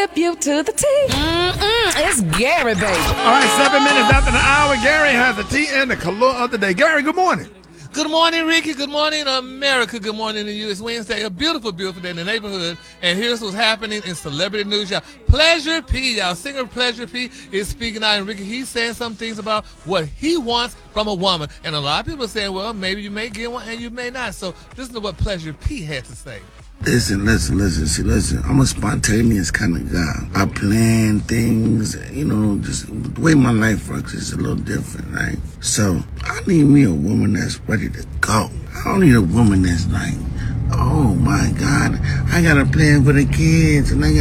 You to the T. It's Gary, baby. All right, 7 minutes after the hour, Gary has the tea and the color of the day. Gary, good morning. Good morning, Ricky. Good morning, America. Good morning to you. It's Wednesday, a beautiful, beautiful day in the neighborhood. And here's what's happening in celebrity news, y'all. Pleasure P, y'all. Singer Pleasure P is speaking out. And Ricky, he's saying some things about what he wants from a woman. And a lot of people are saying, well, maybe you may get one and you may not. So listen to what Pleasure P had to say. Listen. I'm a spontaneous kind of guy. I plan things, just the way my life works is a little different, right? So I need me a woman that's ready to go. I don't need a woman that's like, oh my God, I got a plan for the kids, and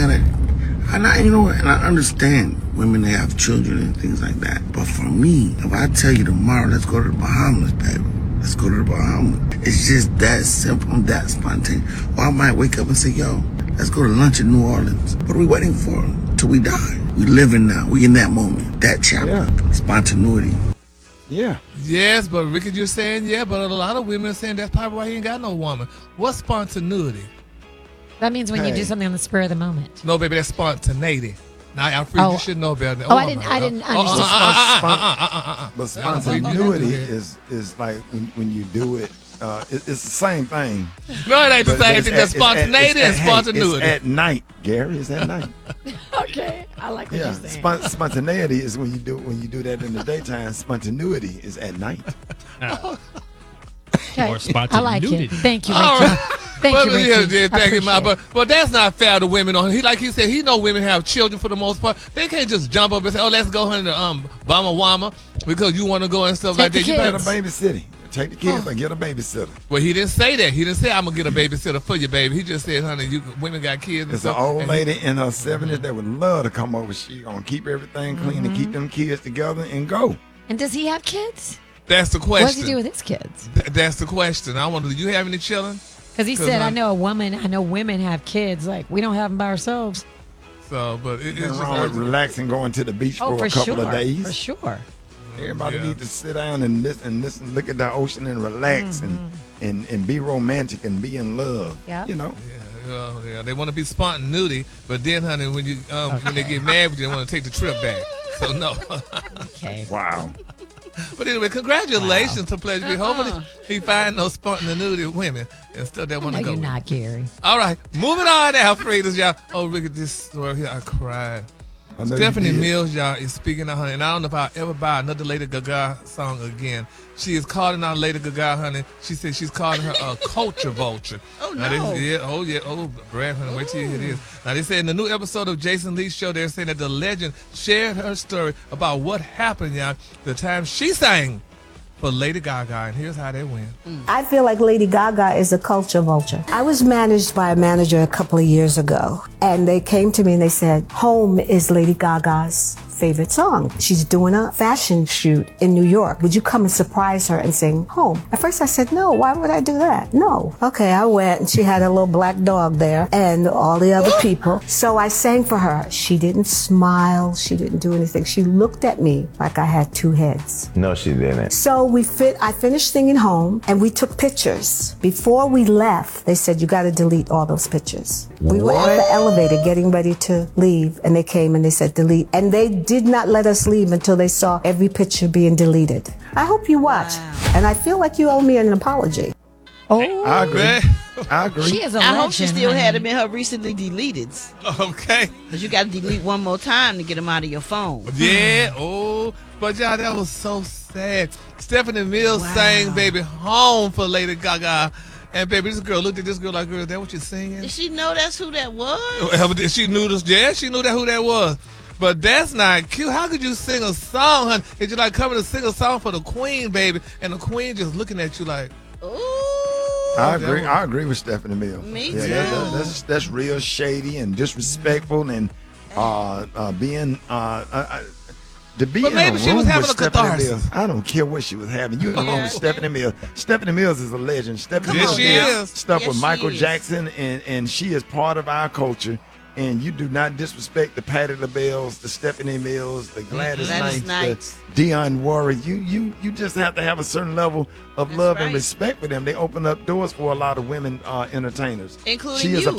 I understand women that have children and things like that. But for me, if I tell you tomorrow, let's go to the Bahamas, baby. Let's go to the Bahamas. It's just that simple, that spontaneous. Or I might wake up and say, yo, let's go to lunch in New Orleans. What are we waiting for? Till we die. We living now. We in that moment, that chapter. Yeah. Spontaneity. Yeah. Yes, but Ricky, you're saying, yeah, but a lot of women are saying that's probably why he ain't got no woman. What's spontaneity? That means when you do something on the spur of the moment. No, baby, that's spontaneity. Now, Alfred, you should know better. I didn't understand. But spontaneity is like when you do it, it's the same thing. No, it ain't the same thing. That's spontaneity and spontaneity. It's at night, Gary. It's at night. Okay, I like what you're saying. Spontaneity is when you do that in the daytime. Spontaneity is at night. Okay. Or spontaneity. I like it. Thank you, All Ricky. right. Thank you, Ricky. Yeah, thank you, Ma. But that's not fair to women. Like he said, he know women have children for the most part. They can't just jump up and say, oh, let's go into Bama Wama because you want to go and stuff like that. You better babysit. Take the kids and get a babysitter. Well, he didn't say that. He didn't say, I'm going to get a babysitter for you, baby. He just said, honey, women got kids. And it's an old lady in her 70s that would love to come over. She going to keep everything clean and keep them kids together and go. And does he have kids? That's the question. What does he do with his kids? That's the question. I wonder, do you have any children? Because he said, I know women have kids. Like, we don't have them by ourselves. So, but it's just wrong with relaxing, going to the beach for a couple of days. For sure. Everybody needs to sit down and listen, look at the ocean and relax and be romantic and be in love. Yeah. Yeah, they want to be spontaneity, but then, honey, when they get mad, they want to take the trip back. So no. Okay. Wow. But anyway, congratulations to Pleasure P. Hopefully he find those spontaneity women and stuff that want to go. You're not, Gary. All right, moving on now, Alfredas, y'all. Oh, look at this story here. I cried. Stephanie Mills, y'all, is speaking of honey, and I don't know if I'll ever buy another Lady Gaga song again. She is calling out Lady Gaga, honey. She said she's calling her a culture vulture. Oh, now, no. Brad, honey, wait till you hear this. Now, they said in the new episode of Jason Lee's show, they're saying that the legend shared her story about what happened, y'all, the time she sang for Lady Gaga, and here's how they went. I feel like Lady Gaga is a culture vulture. I was managed by a manager a couple of years ago, and they came to me and they said, Home is Lady Gaga's favorite song. She's doing a fashion shoot in New York. Would you come and surprise her and sing Home? At first I said, no, why would I do that? No. Okay, I went and she had a little black dog there and all the other people. So I sang for her. She didn't smile. She didn't do anything. She looked at me like I had two heads. No, she didn't. So I finished singing Home and we took pictures. Before we left, they said, you got to delete all those pictures. We were at the elevator getting ready to leave and they came and they said delete. And they did not let us leave until they saw every picture being deleted. I hope you watch. Wow. And I feel like you owe me an apology. Oh, I agree. She is a I legend, hope she still had them in her recently deleted. Okay. Because you got to delete one more time to get them out of your phone. Yeah, but y'all, that was so sad. Stephanie Mills sang Baby Home for Lady Gaga. And baby, this girl looked at this girl like, girl, is that what you're singing? Did she know that's who that was? She knew this. Yeah, she knew who that was. But that's not cute. How could you sing a song, honey? It's just like coming to sing a song for the Queen, baby, and the Queen just looking at you like, ooh. I agree with Stephanie Mills. Me too. That's real shady and disrespectful and being to be but in maybe a she room was having with a Stephanie catharsis. Mills. I don't care what she was having. You in a room with Stephanie Mills. Stephanie Mills is a legend. Stephanie Mills she did is. stuff Yes, with she Michael is. Jackson, and she is part of our culture. And you do not disrespect the Patti LaBelle's, the Stephanie Mills, the Gladys Knights, the Dionne Warwick. You just have to have a certain level of love and respect for them. They open up doors for a lot of women entertainers. Including she is you. a